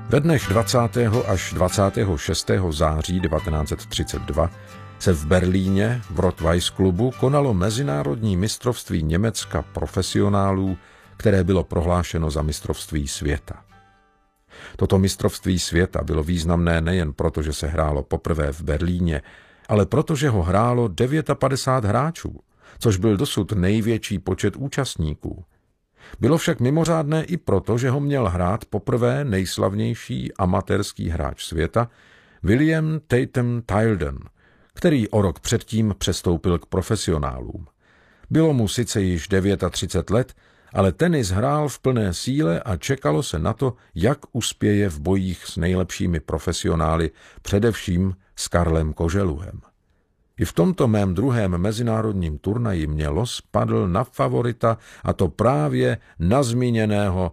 Ve dnech 20. až 26. září 1932 se v Berlíně v Rot-Weiss klubu konalo mezinárodní mistrovství Německa profesionálů, které bylo prohlášeno za mistrovství světa. Toto mistrovství světa bylo významné nejen proto, že se hrálo poprvé v Berlíně, ale protože ho hrálo 59 hráčů, což byl dosud největší počet účastníků. Bylo však mimořádné i proto, že ho měl hrát poprvé nejslavnější amatérský hráč světa William Tatum Tilden, který o rok předtím přestoupil k profesionálům. Bylo mu sice již 39 let, ale tenis hrál v plné síle a čekalo se na to, jak uspěje v bojích s nejlepšími profesionály, především s Karlem Koželuhem. I v tomto mém druhém mezinárodním turnaji mě los padl na favorita, a to právě na zmíněného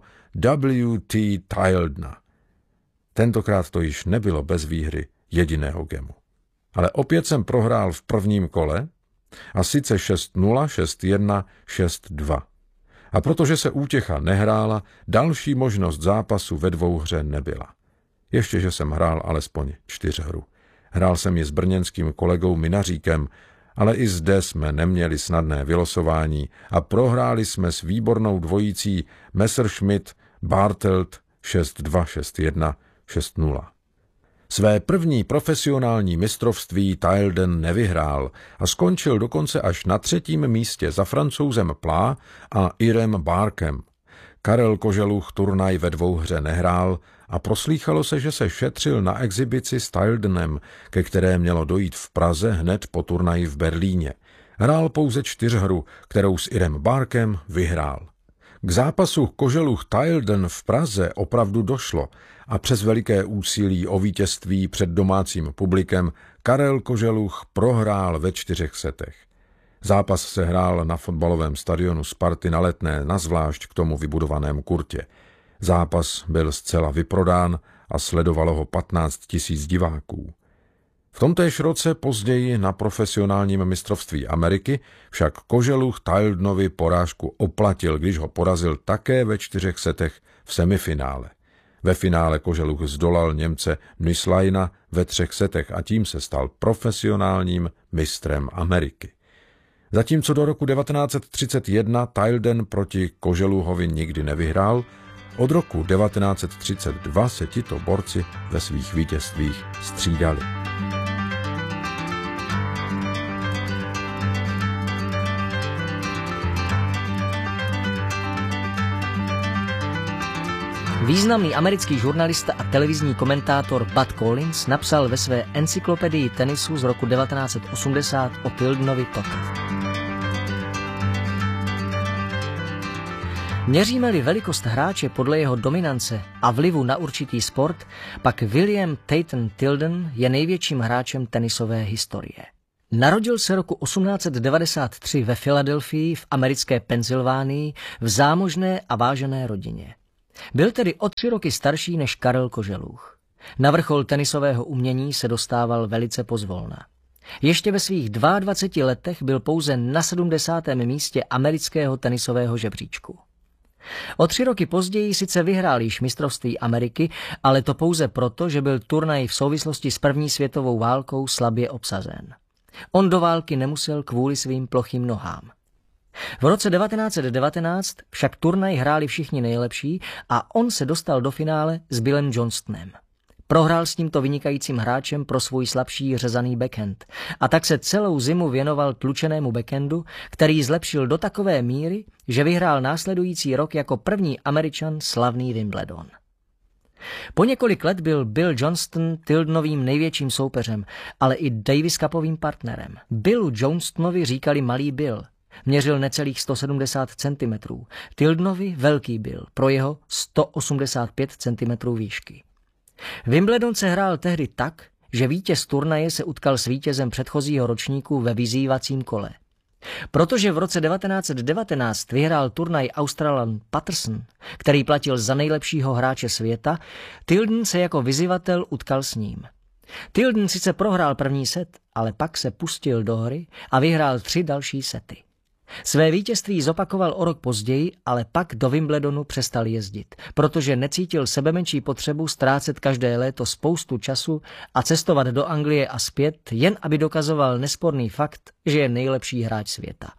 W.T. Tildena. Tentokrát to již nebylo bez výhry jediného gemu. Ale opět jsem prohrál v prvním kole, a sice 6-0, 6-1, 6-2. A protože se útěcha nehrála, další možnost zápasu ve dvouhře nebyla. Ještě, že jsem hrál alespoň 4hru. Hrál jsem ji s brněnským kolegou Minaříkem, ale i zde jsme neměli snadné vylosování a prohráli jsme s výbornou dvojicí Messerschmitt-Bartelt 6-2, 6-1, 6-0. Své první profesionální mistrovství Tilden nevyhrál a skončil dokonce až na 3. místě za Francouzem Plá a Irem Barkem. Karel Koželuch turnaj ve dvouhře nehrál a proslýchalo se, že se šetřil na exibici s Tildenem, ke které mělo dojít v Praze hned po turnaji v Berlíně. Hrál pouze 4hru, kterou s Irem Barkem vyhrál. K zápasu Koželuch-Tilden v Praze opravdu došlo a přes veliké úsilí o vítězství před domácím publikem Karel Koželuch prohrál ve 4 setech. Zápas se hrál na fotbalovém stadionu Sparty na Letné, nazvlášť k tomu vybudovaném kurtě. Zápas byl zcela vyprodán a sledovalo ho 15 000 diváků. V tomtéž roce později na profesionálním mistrovství Ameriky však Koželuch Tildenovi porážku oplatil, když ho porazil také ve 4 setech v semifinále. Ve finále Koželuch zdolal Němce Nüßleina ve 3 setech a tím se stal profesionálním mistrem Ameriky. Zatímco do roku 1931 Tilden proti Koželuhovi nikdy nevyhrál, od roku 1932 se tito borci ve svých vítězstvích střídali. Významný americký žurnalista a televizní komentátor Bud Collins napsal ve své encyklopedii tenisu z roku 1980 o Tildenovi toto. Měříme-li velikost hráče podle jeho dominance a vlivu na určitý sport, pak William Tatum Tilden je největším hráčem tenisové historie. Narodil se roku 1893 ve Filadelfii v americké Pensylvánii v zámožné a vážené rodině. Byl tedy o 3 roky starší než Karel Koželuch. Na vrchol tenisového umění se dostával velice pozvolna. Ještě ve svých 22 letech byl pouze na 70. místě amerického tenisového žebříčku. O 3 roky později sice vyhrál již mistrovství Ameriky, ale to pouze proto, že byl turnaj v souvislosti s první světovou válkou slabě obsazen. On do války nemusel kvůli svým plochým nohám. V roce 1919 však turnaj hráli všichni nejlepší a on se dostal do finále s Billem Johnstonem. Prohrál s tímto vynikajícím hráčem pro svůj slabší řezaný backhand a tak se celou zimu věnoval tlučenému backhandu, který zlepšil do takové míry, že vyhrál následující rok jako první Američan slavný Wimbledon. Po několik let byl Bill Johnston Tildenovým největším soupeřem, ale i Davis Cupovým partnerem. Billu Johnstonovi říkali Malý Bill. Měřil necelých 170 cm. Tildenovi Velký Bill pro jeho 185 cm výšky. Wimbledon se hrál tehdy tak, že vítěz turnaje se utkal s vítězem předchozího ročníku ve vyzývacím kole. Protože v roce 1919 vyhrál turnaj Australan Patterson, který platil za nejlepšího hráče světa, Tilden se jako vyzývatel utkal s ním. Tilden sice prohrál první set, ale pak se pustil do hry a vyhrál 3 další sety. Své vítězství zopakoval o rok později, ale pak do Wimbledonu přestal jezdit, protože necítil sebemenší potřebu ztrácet každé léto spoustu času a cestovat do Anglie a zpět, jen aby dokazoval nesporný fakt, že je nejlepší hráč světa.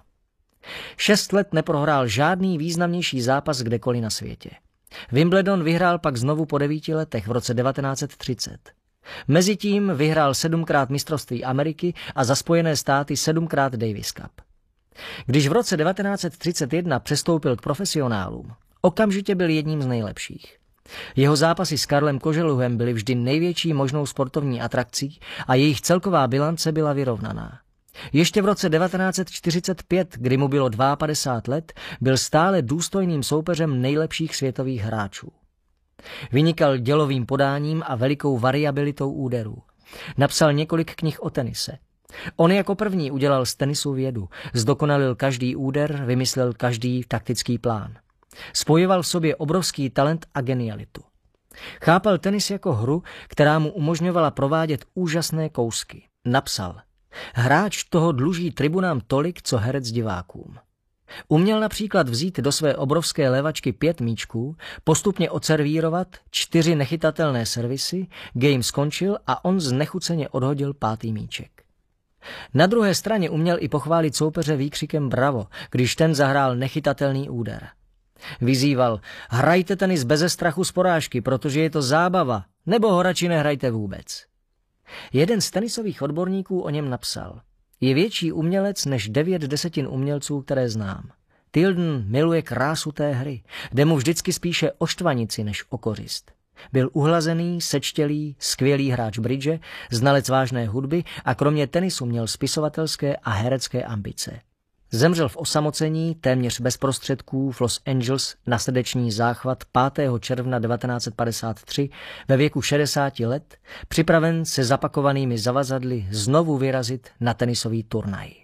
6 let neprohrál žádný významnější zápas kdekoliv na světě. Wimbledon vyhrál pak znovu po 9 letech v roce 1930. Mezitím vyhrál 7krát mistrovství Ameriky a za Spojené státy 7krát Davis Cup. Když v roce 1931 přestoupil k profesionálům, okamžitě byl jedním z nejlepších. Jeho zápasy s Karlem Koželuhem byly vždy největší možnou sportovní atrakcí a jejich celková bilance byla vyrovnaná. Ještě v roce 1945, kdy mu bylo 52 let, byl stále důstojným soupeřem nejlepších světových hráčů. Vynikal dělovým podáním a velikou variabilitou úderů. Napsal několik knih o tenise. On jako první udělal z tenisu vědu, zdokonalil každý úder, vymyslel každý taktický plán. Spojoval v sobě obrovský talent a genialitu. Chápal tenis jako hru, která mu umožňovala provádět úžasné kousky. Napsal: hráč toho dluží tribunám tolik, co herec divákům. Uměl například vzít do své obrovské levačky 5 míčků, postupně odservírovat 4 nechytatelné servisy, game skončil a on znechuceně odhodil 5. míček. Na druhé straně uměl i pochválit soupeře výkřikem bravo, když ten zahrál nechytatelný úder. Vyzýval: hrajte tenis beze strachu z porážky, protože je to zábava, nebo ho radši nehrajte vůbec. Jeden z tenisových odborníků o něm napsal: je větší umělec než 9/10 umělců, které znám. Tilden miluje krásu té hry, jde mu vždycky spíše o štvanici než o kořist. Byl uhlazený, sečtělý, skvělý hráč bridge, znalec vážné hudby a kromě tenisu měl spisovatelské a herecké ambice. Zemřel v osamocení, téměř bez prostředků, v Los Angeles na srdeční záchvat 5. června 1953 ve věku 60 let, připraven se zapakovanými zavazadly znovu vyrazit na tenisový turnaj.